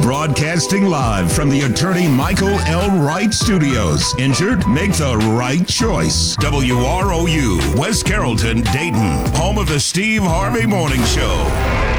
Broadcasting live from the attorney Michael L. Wright Studios. Injured? Make the right choice. WROU, West Carrollton, Dayton. Home of the Steve Harvey Morning Show.